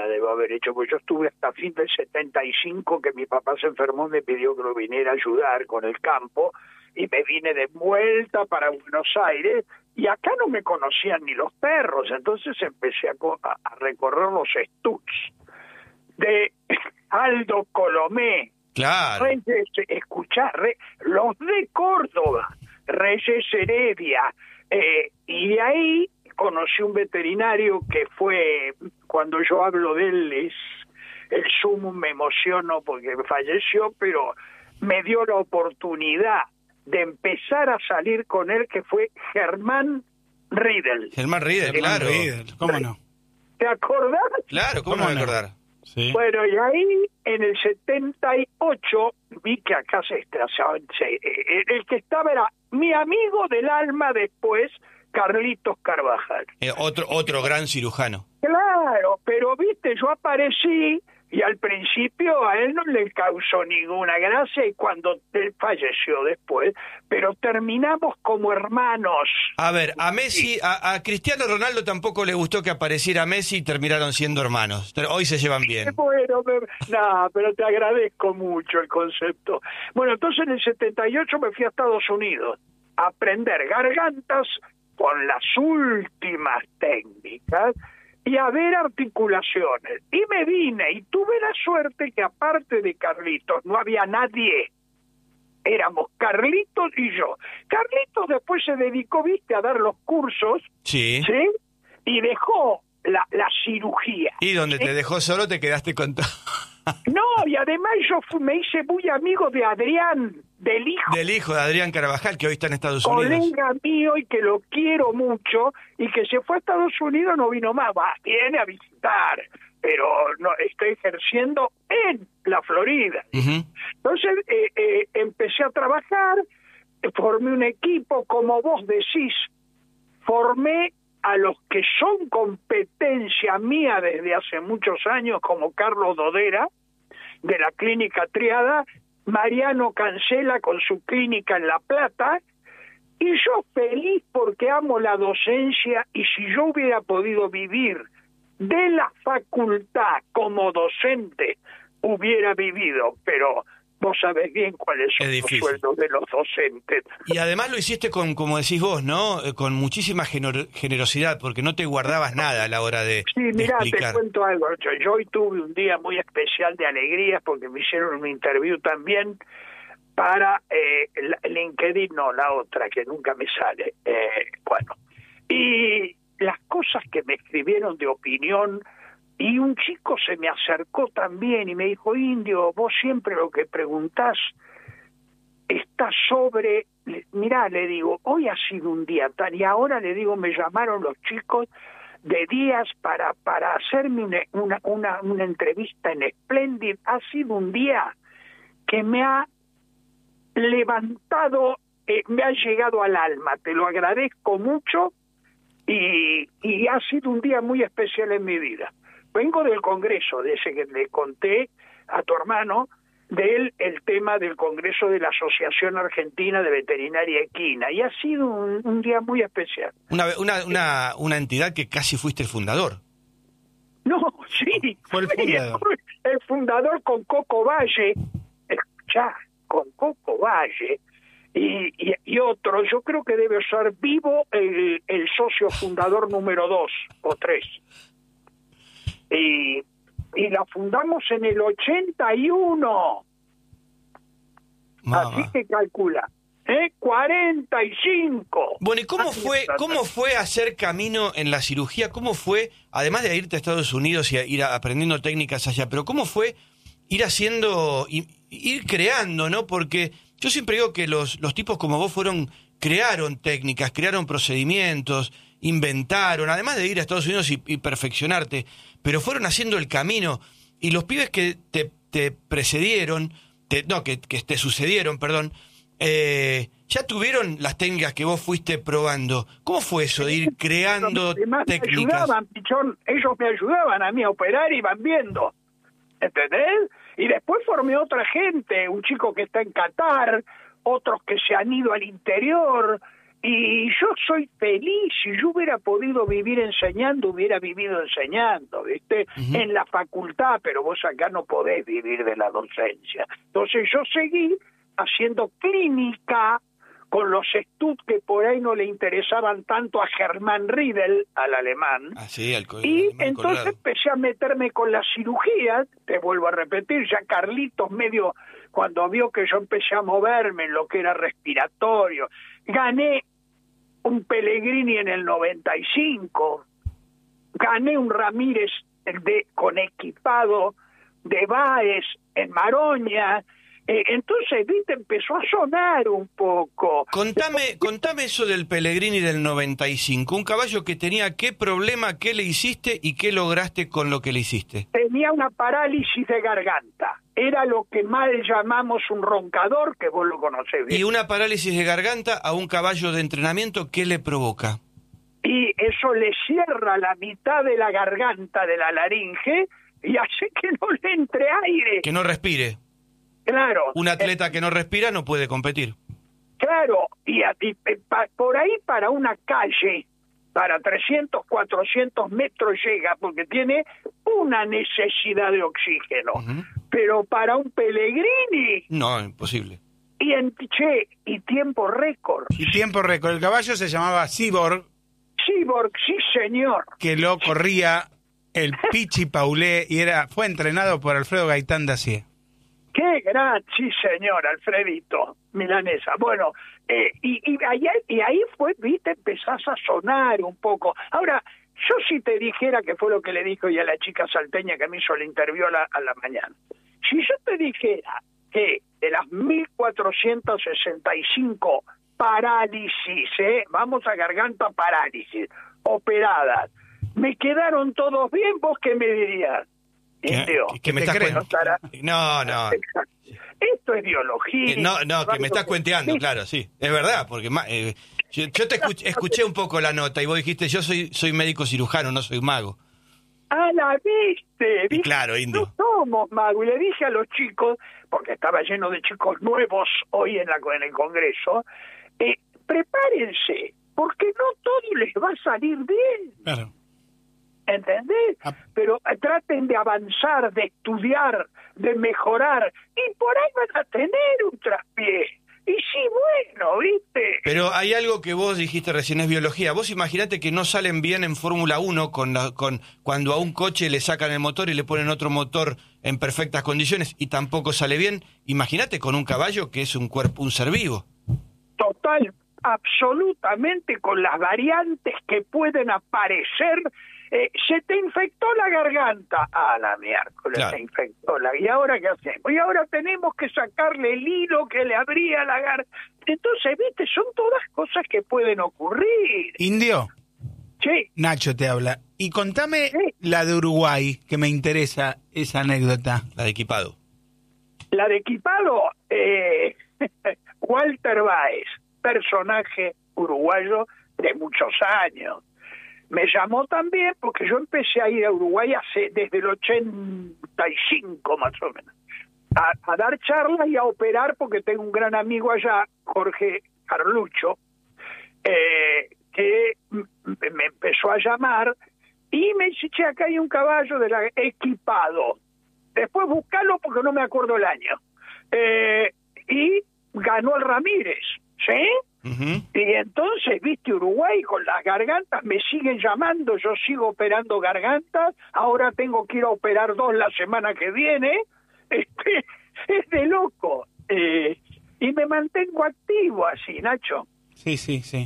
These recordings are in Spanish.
la debo haber hecho, porque yo estuve hasta fin del 75, que mi papá se enfermó, me pidió que lo viniera a ayudar con el campo, y me vine de vuelta para Buenos Aires, y acá no me conocían ni los perros, entonces empecé a recorrer los estucs de Aldo Colomé, Claro. Reyes, los de Córdoba, Reyes Heredia, y de ahí conocí un veterinario que fue, cuando yo hablo de él, es el sumum, me emociono porque falleció, pero me dio la oportunidad de empezar a salir con él, que fue Germán Riedel. Germán Riedel, claro. Riedel, ¿cómo no? ¿Te acordás? Claro, ¿cómo no me acordar? Sí. Bueno, y ahí en el 78 vi que acá el que estaba era mi amigo del alma después, Carlitos Carvajal. Otro gran cirujano. Claro, pero viste, yo aparecí y al principio a él no le causó ninguna gracia, y cuando él falleció después, pero terminamos como hermanos. A ver, a Messi, a Cristiano Ronaldo tampoco le gustó que apareciera Messi y terminaron siendo hermanos. Pero hoy se llevan bien. Bueno, no, pero te agradezco mucho el concepto. Bueno, entonces en el 78 me fui a Estados Unidos a aprender gargantas con las últimas técnicas y a ver articulaciones. Y me vine y tuve la suerte que aparte de Carlitos no había nadie. Éramos Carlitos y yo. Carlitos después se dedicó, viste, a dar los cursos, Sí. ¿sí? Y dejó la cirugía. Y donde ¿sí? te dejó solo te quedaste con todo. No, y además me hice muy amigo de Adrián, del hijo De Adrián Carvajal, que hoy está en Estados Unidos. colega mío y que lo quiero mucho, y que se fue a Estados Unidos, no vino más, viene a visitar, pero no está ejerciendo en la Florida. Uh-huh. Entonces empecé a trabajar, formé un equipo, como vos decís, formé a los que son competencia mía desde hace muchos años, como Carlos Dodera, de la Clínica Triada, Mariano Cancela con su clínica en La Plata, y yo feliz porque amo la docencia, y si yo hubiera podido vivir de la facultad como docente, hubiera vivido, pero vos sabés bien cuáles son los sueldos de los docentes. Y además lo hiciste con, como decís vos, ¿no? Con muchísima generosidad, porque no te guardabas nada a la hora de Mirá, explicar. te cuento algo. Yo hoy tuve un día muy especial de alegrías porque me hicieron un interview también para LinkedIn, no, la otra, que nunca me sale. Bueno, y las cosas que me escribieron de opinión, y un chico se me acercó también y me dijo: Indio, vos siempre lo que preguntás está sobre... Mirá, le digo, hoy ha sido un día tal, y ahora le digo, me llamaron los chicos de días para hacerme una entrevista en Splendid. Ha sido un día que me ha levantado, me ha llegado al alma, te lo agradezco mucho, y ha sido un día muy especial en mi vida. Vengo del Congreso, de ese que le conté a tu hermano, el tema del Congreso de la Asociación Argentina de Veterinaria Equina, y ha sido un día muy especial. Una entidad que casi fuiste el fundador. No, sí, fue el fundador. El fundador con Coco Valle, escuchá, con Coco Valle y otro. Yo creo que debe ser vivo el socio fundador número 2 o 3. Y la fundamos en el 81. Así que calcula, 45. Bueno, ¿y cómo fue hacer camino en la cirugía? ¿Cómo fue, además de irte a Estados Unidos y ir aprendiendo técnicas allá, pero cómo fue ir haciendo, ir creando, ¿no? Porque yo siempre digo que los tipos como vos crearon técnicas, crearon procedimientos, inventaron, además de ir a Estados Unidos y perfeccionarte, pero fueron haciendo el camino, y los pibes que te precedieron, que te sucedieron, perdón, ya tuvieron las técnicas que vos fuiste probando. ¿Cómo fue eso de ir creando técnicas? Me ayudaban, Pichón, ellos me ayudaban a mí a operar y van viendo, ¿entendés? Y después formé otra gente, un chico que está en Qatar, otros que se han ido al interior, Y yo soy feliz. Si yo hubiera podido vivir enseñando, hubiera vivido enseñando, ¿viste? En la facultad, pero vos acá no podés vivir de la docencia. Entonces yo seguí haciendo clínica con los estudios que por ahí no le interesaban tanto a Germán Riedel, al alemán. Sí, y alemán entonces colorado. empecé a meterme con la cirugía, te vuelvo a repetir, ya Carlitos medio, cuando vio que yo empecé a moverme en lo que era respiratorio, gané un Pellegrini en el 95, gané un Ramírez con equipado de Báez en Maroña. Entonces, viste, empezó a sonar un poco. Contame eso del Pellegrini del 95, un caballo que tenía qué problema, qué le hiciste y qué lograste con lo que le hiciste. Tenía una parálisis de garganta, era lo que mal llamamos un roncador, que vos lo conocés bien. Y una parálisis de garganta a un caballo de entrenamiento, ¿qué le provoca? Y eso le cierra la mitad de la garganta de la laringe y hace que no le entre aire. Que no respire. Claro. Un atleta que no respira no puede competir. Claro, por ahí para una calle, para 300, 400 metros llega, porque tiene una necesidad de oxígeno. Pero para un Pellegrini... No, imposible. Y tiempo récord. Y tiempo récord. El caballo se llamaba Cyborg. Cyborg, sí señor. Que lo corría el Pichi Paulé y fue entrenado por Alfredo Gaitán Dacier. ¡Qué gran! Sí, señor, Alfredito, milanesa. Bueno, y ahí fue, viste, empezás a sonar un poco. Ahora, yo si te dijera, que fue lo que le dijo ya la chica salteña que me hizo el interview a la mañana, si yo te dijera que de las 1.465 parálisis, vamos a garganta parálisis, operadas, me quedaron todos bien, ¿vos qué me dirías? ¿Qué me estás cuenteando? No. Exacto. Esto es biología. No, que me estás cuenteando, claro, sí. Es verdad, porque yo te escuché un poco la nota y vos dijiste, yo soy médico cirujano, no soy mago. Ah, la viste. Y claro, indio. No somos magos. Y le dije a los chicos, porque estaba lleno de chicos nuevos hoy en el Congreso, prepárense, porque no todo les va a salir bien. Claro. ¿Entendés? Pero traten de avanzar, de estudiar, de mejorar, y por ahí van a tener un traspié. Y sí, bueno, ¿viste? Pero hay algo que vos dijiste recién, es biología. Vos imaginate que no salen bien en Fórmula 1 cuando a un coche le sacan el motor y le ponen otro motor en perfectas condiciones y tampoco sale bien. Imagínate con un caballo que es un ser vivo. Total, absolutamente, con las variantes que pueden aparecer. Se te infectó la garganta. Ah, la miércoles, claro. Se infectó ¿y ahora qué hacemos? Y ahora tenemos que sacarle el hilo que le abría la garganta. Entonces, viste, son todas cosas que pueden ocurrir. Indio. Sí. Nacho te habla. Y contame la de Uruguay, que me interesa esa anécdota. La de equipado. La de equipado, Walter Báez, personaje uruguayo de muchos años. Me llamó también porque yo empecé a ir a Uruguay desde el 85 más o menos, a dar charlas y a operar, porque tengo un gran amigo allá, Jorge Carlucho, que me empezó a llamar y me dice, che, acá hay un caballo equipado. Después buscalo porque no me acuerdo el año. Y ganó el Ramírez, ¿sí? Y entonces, viste, Uruguay con las gargantas, me siguen llamando, yo sigo operando gargantas, ahora tengo que ir a operar 2 la semana que viene, es de loco, y me mantengo activo así, Nacho. Sí.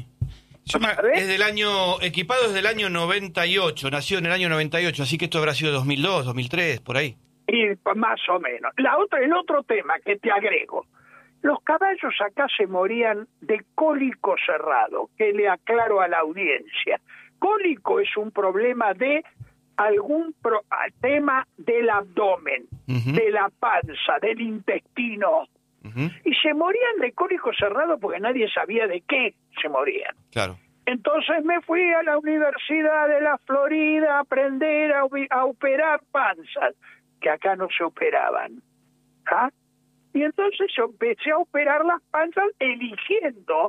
Equipado es del año 98, nació en el año 98, así que esto habrá sido 2002, 2003, por ahí. Y más o menos. El otro tema que te agrego, los caballos acá se morían de cólico cerrado, que le aclaro a la audiencia. Cólico es un problema de algún tema del abdomen, de la panza, del intestino. Y se morían de cólico cerrado porque nadie sabía de qué se morían. Claro. Entonces me fui a la Universidad de la Florida a aprender a operar panzas, que acá no se operaban. ¿Ah? Y entonces yo empecé a operar las panzas eligiendo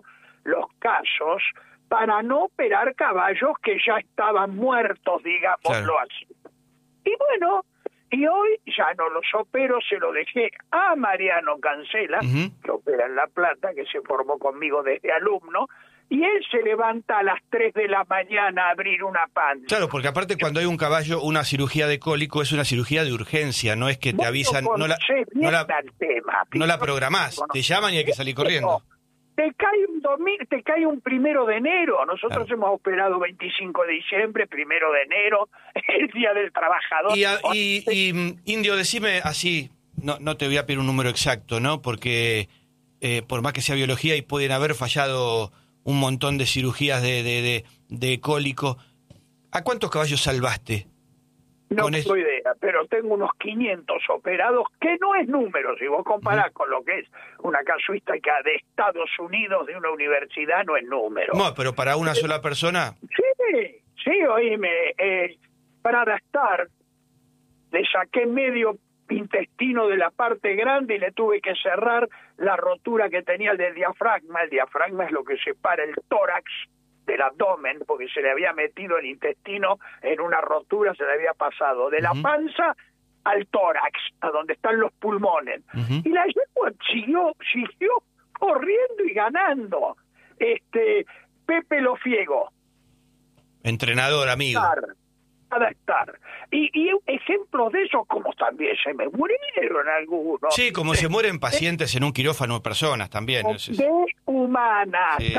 los casos para no operar caballos que ya estaban muertos, digámoslo así. Y bueno, y hoy ya no los opero, se lo dejé a Mariano Cancela, que opera en La Plata, que se formó conmigo desde alumno, y él se levanta a las 3 de la mañana a abrir una panza. Claro, porque aparte cuando hay un caballo, una cirugía de cólico es una cirugía de urgencia, no es que te avisan, no la programás, te llaman y hay que salir corriendo. Te cae un domingo, te cae un 1 de enero. Nosotros hemos operado 25 de diciembre, 1 de enero, el Día del Trabajador. Y Indio, decime así, no te voy a pedir un número exacto, ¿no? Porque por más que sea biología y pueden haber fallado un montón de cirugías de cólico. ¿A cuántos caballos salvaste? No tengo idea, pero tengo unos 500 operados, que no es número, si vos comparás con lo que es una casuística de Estados Unidos, de una universidad, no es número. No, pero para una sola persona. Sí, oíme, para adaptar, le saqué medio intestino de la parte grande y le tuve que cerrar la rotura que tenía el del diafragma. El diafragma es lo que separa el tórax del abdomen, porque se le había metido el intestino en una rotura, se le había pasado de la panza al tórax, a donde están los pulmones. Y la yegua siguió corriendo y ganando. Pepe Lofiego, entrenador, amigo. Adaptar. Y ejemplos de eso, como también se me murieron algunos. Sí, como se mueren pacientes en un quirófano de personas también. Humana, sí,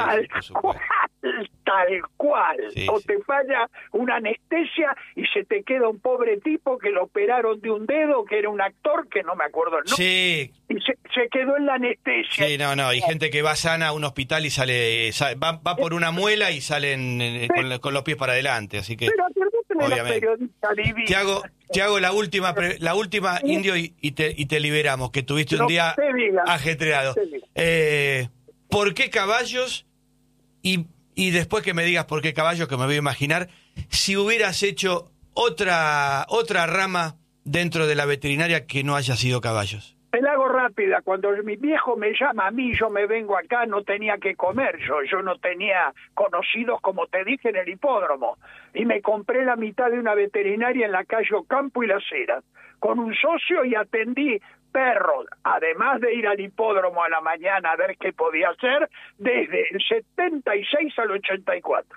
tal cual. Sí, o te falla una anestesia y se te queda un pobre tipo que lo operaron de un dedo, que era un actor, que no me acuerdo el nombre. Sí. Y se quedó en la anestesia. Sí, no, hay gente que va sana a un hospital y va por una muela y salen con los pies para adelante, así que... Te hago la última, Indio, y te liberamos, que tuviste un día ajetreado. ¿Por qué caballos? Y después que me digas por qué caballos, que me voy a imaginar, si hubieras hecho otra rama dentro de la veterinaria que no haya sido caballos. Te la hago rápida. Cuando mi viejo me llama a mí, yo me vengo acá, no tenía que comer yo no tenía conocidos, como te dije, en el hipódromo, y me compré la mitad de una veterinaria en la calle Ocampo y Las Heras, con un socio, y atendí perros, además de ir al hipódromo a la mañana a ver qué podía hacer, desde el 76 al 84.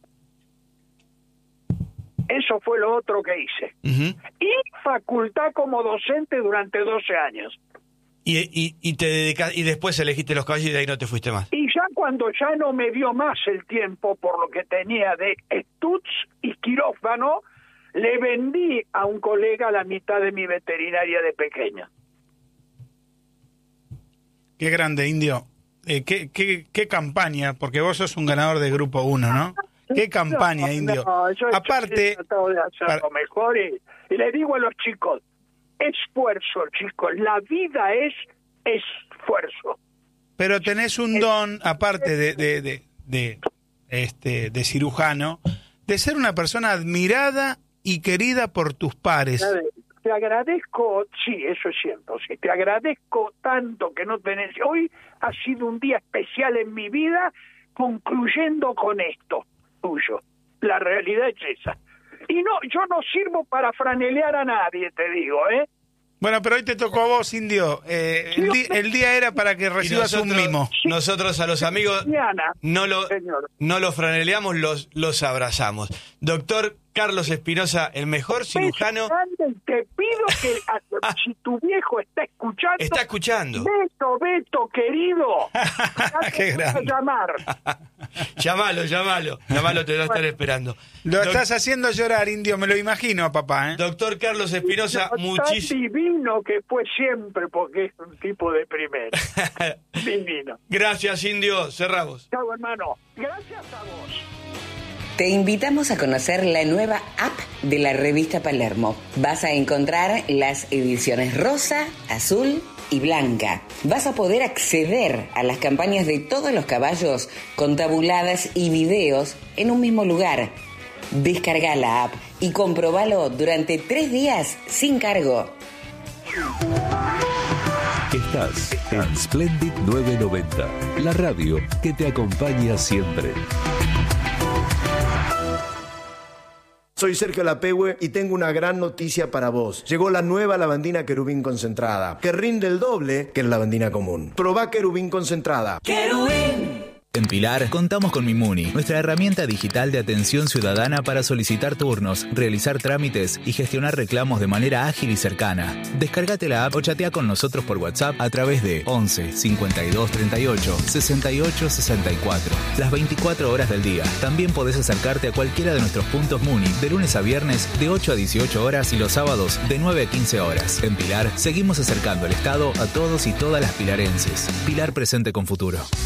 Eso fue lo otro que hice. Y facultad como docente durante 12 años. Y te dedicas, y después elegiste los caballos y de ahí no te fuiste más. Y ya cuando ya no me dio más el tiempo por lo que tenía de estuds y quirófano, le vendí a un colega la mitad de mi veterinaria de pequeña. Qué grande, Indio. Qué campaña, porque vos sos un ganador de Grupo 1, ¿no? Qué campaña, Indio. Aparte, he tratado de hacer lo mejor y le digo a los chicos, esfuerzo, chicos, la vida es esfuerzo. Pero tenés un don, aparte de cirujano, de ser una persona admirada y querida por tus pares. Te agradezco, sí, eso es cierto, sí, te agradezco tanto que no tenés... Hoy ha sido un día especial en mi vida, concluyendo con esto tuyo. La realidad es esa. Y no, yo no sirvo para franelear a nadie, te digo, ¿eh? Bueno, pero hoy te tocó a vos, Indio. El día era para que recibas un mimo. Nosotros a los amigos no los franeleamos, los abrazamos. Doctor Carlos Espinosa, el mejor cirujano... Te pido que si tu viejo está escuchando... Está escuchando. Beto, querido. Qué grande. Llamalo, te va a estar esperando. Lo estás haciendo llorar, Indio, me lo imagino a papá, ¿eh? Doctor Carlos Espinosa, muchísimo... divino que fue siempre, porque es un tipo de primera. Divino. Gracias, Indio, cerramos. Chau, hermano. Gracias a vos. Te invitamos a conocer la nueva app de la revista Palermo. Vas a encontrar las ediciones rosa, azul y blanca. Vas a poder acceder a las campañas de todos los caballos con tabuladas y videos en un mismo lugar. Descarga la app y comprobalo durante 3 días sin cargo. Estás en Splendid 990, la radio que te acompaña siempre. Soy Sergio Lapehue y tengo una gran noticia para vos. Llegó la nueva lavandina Querubín concentrada, que rinde el doble que la lavandina común. Probá Querubín concentrada. ¡Querubín! En Pilar contamos con Mimuni, nuestra herramienta digital de atención ciudadana para solicitar turnos, realizar trámites y gestionar reclamos de manera ágil y cercana. Descárgate la app o chatea con nosotros por WhatsApp a través de 11 52 38 68 64. Las 24 horas del día. También podés acercarte a cualquiera de nuestros puntos Muni de lunes a viernes de 8 a 18 horas y los sábados de 9 a 15 horas. En Pilar seguimos acercando el Estado a todos y todas las pilarenses. Pilar presente con futuro.